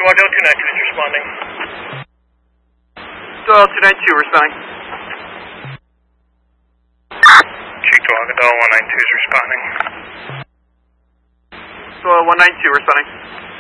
Doyle 292 is responding. Doyle 292 responding. Chief Doyle, Doyle 192 is responding. Doyle 192 responding.